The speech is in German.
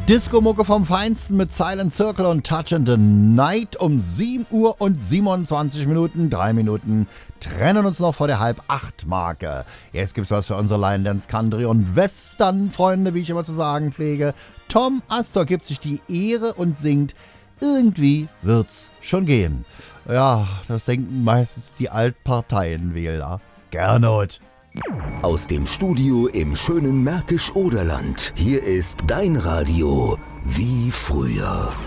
Disco-Mucke vom Feinsten mit Silent Circle und Touch in the Night um 7 Uhr und 27 Minuten. 3 Minuten trennen uns noch vor der Halb-8-Marke. Jetzt gibt's was für unsere Line Dance Country und Western-Freunde, wie ich immer zu sagen pflege. Tom Astor gibt sich die Ehre und singt Irgendwie wird's schon gehen. Ja, das denken meistens die Altparteienwähler. Gernot. Aus dem Studio im schönen Märkisch-Oderland. Hier ist dein Radio wie früher.